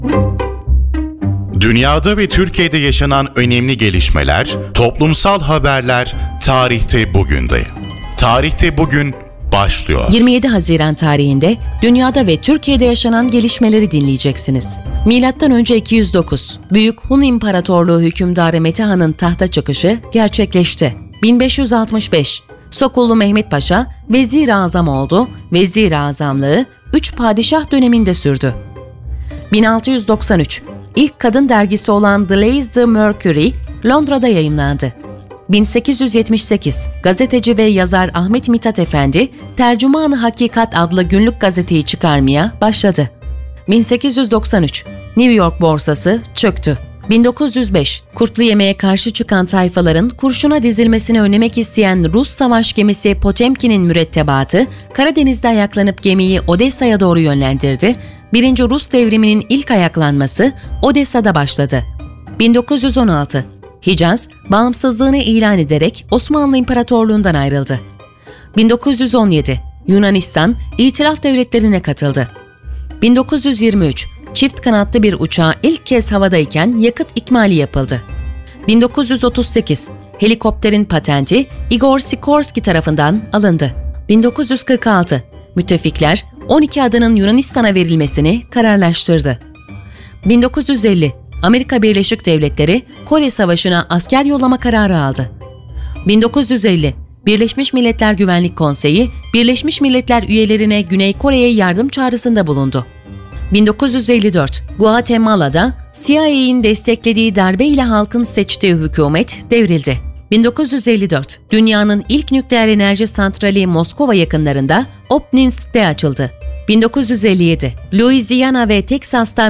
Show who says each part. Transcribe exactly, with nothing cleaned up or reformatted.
Speaker 1: Dünyada ve Türkiye'de yaşanan önemli gelişmeler, toplumsal haberler tarihte bugünde. Tarihte bugün başlıyor.
Speaker 2: yirmi yedi Haziran tarihinde dünyada ve Türkiye'de yaşanan gelişmeleri dinleyeceksiniz. Milattan önce iki yüz dokuz, Büyük Hun İmparatorluğu hükümdarı Metehan'ın tahta çıkışı gerçekleşti. bin beş yüz altmış beş, Sokullu Mehmet Paşa Vezir-i Azam oldu. Vezir-i Azamlığı üç padişah döneminde sürdü. bin altı yüz doksan üç, İlk kadın dergisi olan The Lazy Mercury Londra'da yayımlandı. bin sekiz yüz yetmiş sekiz, gazeteci ve yazar Ahmet Mithat Efendi, Tercüman-ı Hakikat adlı günlük gazeteyi çıkarmaya başladı. bin sekiz yüz doksan üç, New York borsası çöktü. bin dokuz yüz beş, kurtlu yemeğe karşı çıkan tayfaların kurşuna dizilmesini önlemek isteyen Rus savaş gemisi Potemkin'in mürettebatı, Karadeniz'de ayaklanıp gemiyi Odessa'ya doğru yönlendirdi. Birinci Rus devriminin ilk ayaklanması Odessa'da başladı. bin dokuz yüz on altı, Hicaz, bağımsızlığını ilan ederek Osmanlı İmparatorluğundan ayrıldı. bin dokuz yüz on yedi, Yunanistan, İtilaf Devletleri'ne katıldı. bin dokuz yüz yirmi üç, çift kanatlı bir uçağı ilk kez havadayken yakıt ikmali yapıldı. bin dokuz yüz otuz sekiz, helikopterin patenti Igor Sikorsky tarafından alındı. bin dokuz yüz kırk altı, müttefikler on iki adanın Yunanistan'a verilmesini kararlaştırdı. bin dokuz yüz elli, Amerika Birleşik Devletleri Kore Savaşı'na asker yollama kararı aldı. bin dokuz yüz elli, Birleşmiş Milletler Güvenlik Konseyi, Birleşmiş Milletler üyelerine Güney Kore'ye yardım çağrısında bulundu. bin dokuz yüz elli dört, Guatemala'da C I A'nin desteklediği darbe ile halkın seçtiği hükümet devrildi. bin dokuz yüz elli dört, dünyanın ilk nükleer enerji santrali Moskova yakınlarında Obninsk'te açıldı. bin dokuz yüz elli yedi, Louisiana ve Teksas'ta